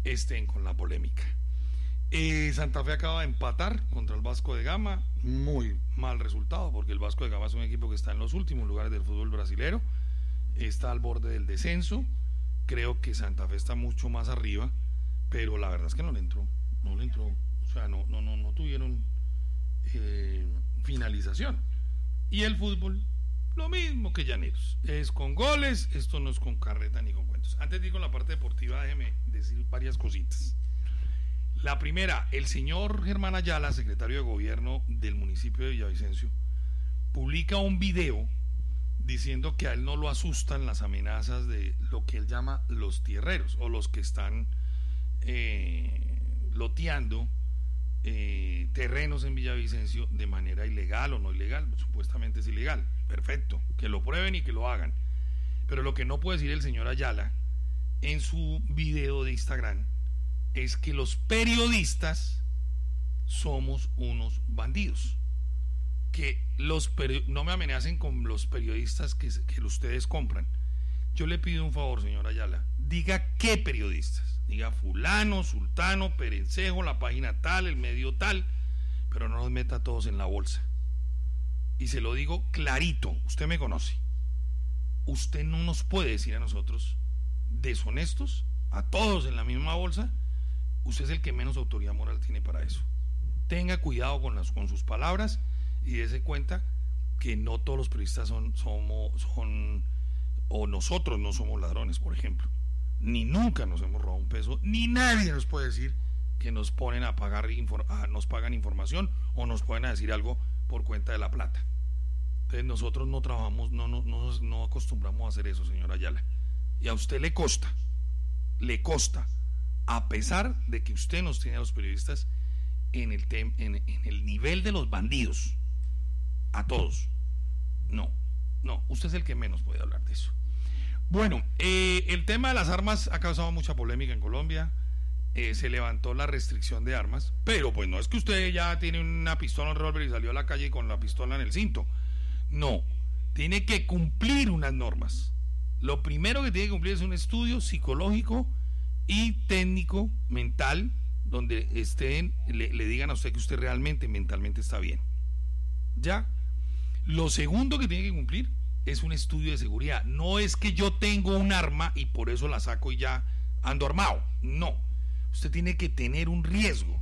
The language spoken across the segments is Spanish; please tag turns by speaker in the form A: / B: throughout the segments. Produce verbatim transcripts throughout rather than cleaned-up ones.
A: estén con la polémica. Eh, Santa Fe acaba de empatar contra el Vasco de Gama, muy mal resultado porque el Vasco de Gama es un equipo que está en los últimos lugares del fútbol brasilero, está al borde del descenso. Creo que Santa Fe está mucho más arriba, pero la verdad es que no le entró, no le entró, o sea, no, no, no, no tuvieron eh, finalización. Y el fútbol, lo mismo que Llaneros, es con goles, esto no es con carreta ni con cuentos. Antes de ir con la parte deportiva, déjeme decir varias cositas. La primera, el señor Germán Ayala, secretario de gobierno del municipio de Villavicencio, publica un video diciendo que a él no lo asustan las amenazas de lo que él llama los tierreros, o los que están eh, loteando eh, terrenos en Villavicencio de manera ilegal o no ilegal. Supuestamente es ilegal, perfecto, que lo prueben y que lo hagan. Pero lo que no puede decir el señor Ayala en su video de Instagram es que los periodistas somos unos bandidos, que los peri- no me amenacen con los periodistas que, que ustedes compran. Yo le pido un favor, señor Ayala, diga qué periodistas, diga fulano, sultano, perencejo, la página tal, el medio tal, pero no nos meta a todos en la bolsa. Y se lo digo clarito, usted me conoce, usted no nos puede decir a nosotros deshonestos, a todos en la misma bolsa. Usted es el que menos autoridad moral tiene para eso. Tenga cuidado con, las, con sus palabras y dése cuenta que no todos los periodistas son, somos, son, o nosotros no somos ladrones, por ejemplo. Ni nunca nos hemos robado un peso, ni nadie nos puede decir que nos ponen a pagar, a, nos pagan información o nos pueden a decir algo por cuenta de la plata. Entonces nosotros no trabajamos, no, no, no, no acostumbramos a hacer eso, señor Ayala. Y a usted le costa, le costa. A pesar de que usted nos tiene a los periodistas en el, tem- en, en el nivel de los bandidos, a todos, no, no, usted es el que menos puede hablar de eso. Bueno, eh, el tema de las armas ha causado mucha polémica en Colombia. Eh, se levantó la restricción de armas, pero pues no es que usted ya tiene una pistola, un revólver y salió a la calle con la pistola en el cinto. No, tiene que cumplir unas normas. Lo primero que tiene que cumplir es un estudio psicológico y técnico mental, donde estén, le, le digan a usted que usted realmente mentalmente está bien. Ya. Lo segundo que tiene que cumplir es un estudio de seguridad. No es que yo tengo un arma y por eso la saco y ya ando armado. No. Usted tiene que tener un riesgo.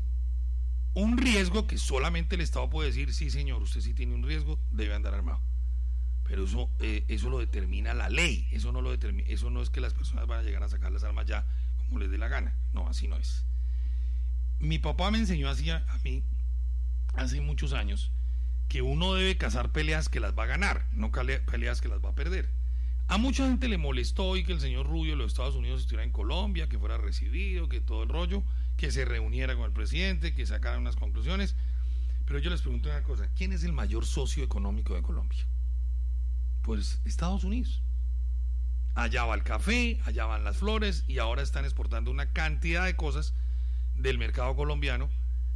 A: Un riesgo que solamente el Estado puede decir, sí señor, usted sí tiene un riesgo, debe andar armado. Pero eso, eh, eso lo determina la ley. Eso no lo determina, eso no es que las personas van a llegar a sacar las armas ya como les dé la gana. No, así no es. Mi papá me enseñó así a, a mí hace muchos años que uno debe cazar peleas que las va a ganar, no peleas que las va a perder. A mucha gente le molestó y que el señor Rubio de los Estados Unidos estuviera en Colombia, que fuera recibido, que todo el rollo, que se reuniera con el presidente, que sacara unas conclusiones. Pero yo les pregunto una cosa, ¿quién es el mayor socio económico de Colombia? Pues Estados Unidos. Allá va el café, allá van las flores y ahora están exportando una cantidad de cosas del mercado colombiano.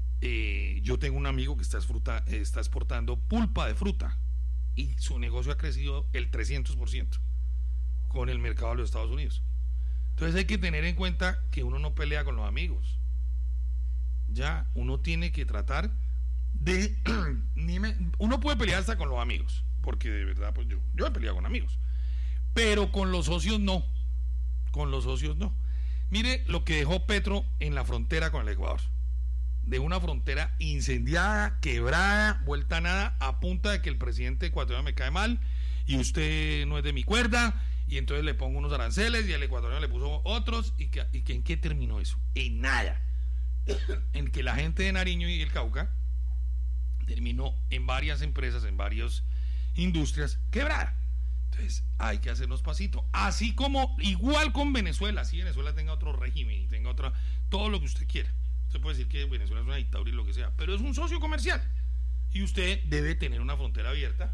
A: Eh, yo tengo un amigo que está, exfruta, está exportando pulpa de fruta y su negocio ha crecido el trescientos por ciento con el mercado de los Estados Unidos. Entonces hay que tener en cuenta que uno no pelea con los amigos. Ya, uno tiene que tratar de... ni me, uno puede pelear hasta con los amigos, porque de verdad, pues yo, yo he peleado con amigos, pero con los socios no. Con los socios no. Mire lo que dejó Petro en la frontera con el Ecuador. De una frontera incendiada, quebrada, vuelta a nada, a punta de que el presidente ecuatoriano me cae mal y usted no es de mi cuerda, y entonces le pongo unos aranceles y el ecuatoriano le puso otros. ¿Y, que, y que, en qué terminó eso? En nada. En que la gente de Nariño y el Cauca terminó en varias empresas, en varias industrias quebrada. Entonces hay que hacernos pasito, así como igual con Venezuela. Si Venezuela tenga otro régimen y tenga otra, todo lo que usted quiera, usted puede decir que Venezuela es una dictadura y lo que sea, pero es un socio comercial y usted debe tener una frontera abierta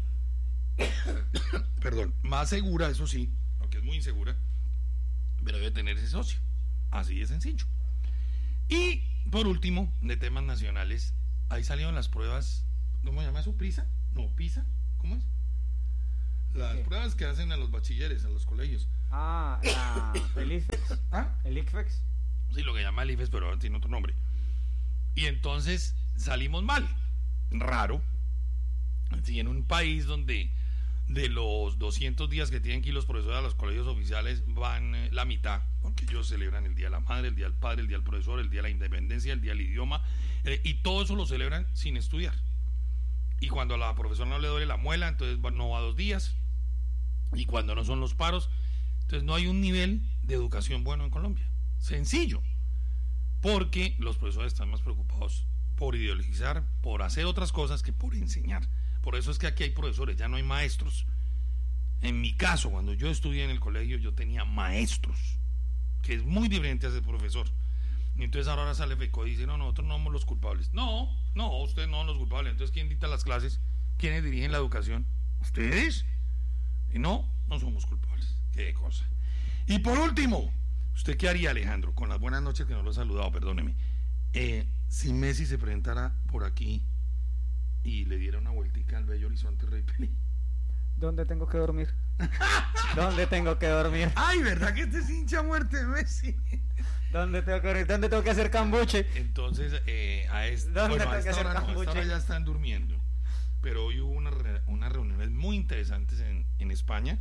A: perdón, más segura, eso sí, aunque es muy insegura, pero debe tener ese socio, así de sencillo. Y por último, de temas nacionales, ahí salieron las pruebas, ¿cómo se llama eso? ¿Prisa? No, PISA, ¿cómo es? Las ¿Qué? Pruebas que hacen a los bachilleres, a los colegios.
B: Ah, la, el ICFEX.
A: ¿Ah?
B: El ICFEX.
A: Sí, lo que llama el I F E S, pero ahora tiene otro nombre. Y entonces salimos mal. Raro. Sí, en un país donde de los doscientos días que tienen que ir los profesores a los colegios oficiales van eh, la mitad, porque ellos celebran el Día de la Madre, el Día del Padre, el Día del Profesor, el Día de la Independencia, el Día del Idioma, eh, y todo eso lo celebran sin estudiar. Y cuando a la profesora no le duele la muela, entonces no va dos días. Y cuando no son los paros, entonces no hay un nivel de educación bueno en Colombia. Sencillo. Porque los profesores están más preocupados por ideologizar, por hacer otras cosas que por enseñar. Por eso es que aquí hay profesores, ya no hay maestros. En mi caso, cuando yo estudié en el colegio, yo tenía maestros, que es muy diferente a ser profesor. Y entonces ahora sale FECO y dice, no, nosotros no somos los culpables. No, no, ustedes no son los culpables. Entonces, ¿quién dicta las clases? ¿Quiénes dirigen la educación? ¿Ustedes? Y no, no somos culpables. Qué cosa. Y por último, ¿usted qué haría, Alejandro? Con las buenas noches, que no lo he saludado, perdóneme. Eh, si Messi se presentara por aquí y le diera una vueltica al bello horizonte Rey Pelé.
B: ¿Dónde tengo que dormir? ¿Dónde tengo que dormir?
A: Ay, ¿verdad que este es hincha a muerte de Messi?
B: ¿Dónde tengo que, ¿Dónde tengo que hacer cambuche?
A: Entonces, eh, a, este,
B: ¿Dónde
A: bueno,
B: tengo
A: a esta
B: que hacer
A: hora no, a
B: cambuche?
A: esta hora ya están durmiendo. Pero hoy hubo una, unas reuniones muy interesantes en, en España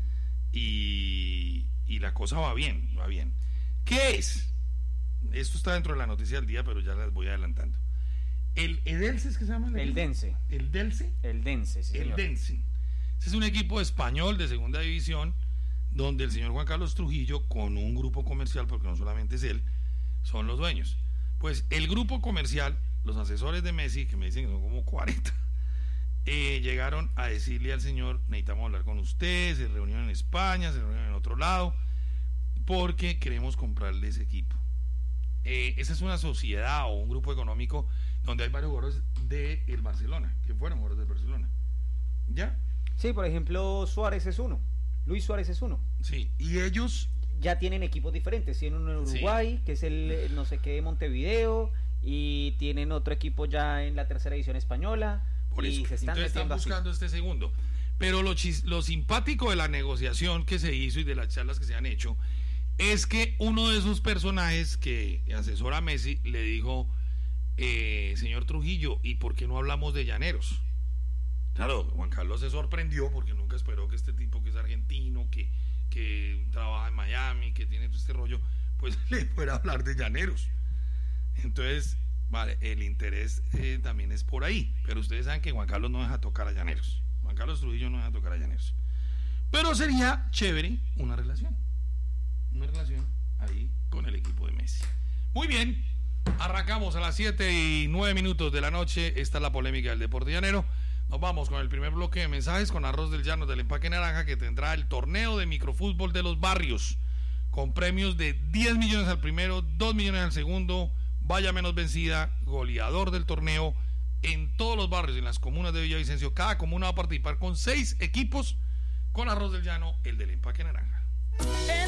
A: y, y la cosa va bien, va bien. ¿Qué es? Esto está dentro de la noticia del día, pero ya las voy adelantando. El Edelce, ¿es que se llama?
B: El, el Dense.
A: ¿El Delce?
B: El Dense, sí,
A: El
B: señor.
A: Dense. Ese es un equipo español de segunda división donde el señor Juan Carlos Trujillo, con un grupo comercial, porque no solamente es él, son los dueños. Pues el grupo comercial, los asesores de Messi, que me dicen que son como cuarenta, eh, llegaron a decirle al señor, necesitamos hablar con usted, se reunieron en España, se reunieron en otro lado, porque queremos comprarle ese equipo. Eh, esa es una sociedad o un grupo económico donde hay varios jugadores del Barcelona, que fueron jugadores del Barcelona. ¿Ya?
B: Sí, por ejemplo, Suárez es uno. Luis Suárez es uno.
A: Sí, y ellos
B: ya tienen equipos diferentes. Tienen uno en Uruguay, sí, que es el, el no sé qué de Montevideo, y tienen otro equipo ya en la tercera división española.
A: Por
B: y
A: eso,
B: se están
A: entonces están buscando así. Este segundo. Pero lo, chis, lo simpático de la negociación que se hizo y de las charlas que se han hecho es que uno de esos personajes que asesora a Messi le dijo, eh, señor Trujillo, ¿y por qué no hablamos de Llaneros? Claro, Juan Carlos se sorprendió porque nunca esperó que este tipo que es argentino, que, que trabaja en Miami, que tiene todo este rollo, pues le fuera a hablar de Llaneros. Entonces, vale, el interés eh, también es por ahí, pero ustedes saben que Juan Carlos no deja tocar a Llaneros. Juan Carlos Trujillo no deja tocar a Llaneros. Pero sería chévere una relación, una relación ahí con el equipo de Messi. Muy bien, arrancamos a las siete y nueve minutos de la noche. Esta es la polémica del deporte llanero. Nos vamos con el primer bloque de mensajes con Arroz del Llano del Empaque Naranja, que tendrá el torneo de microfútbol de los barrios, con premios de diez millones al primero, dos millones al segundo, valla menos vencida, goleador del torneo en todos los barrios, en las comunas de Villavicencio. Cada comuna va a participar con seis equipos con Arroz del Llano, el del Empaque Naranja.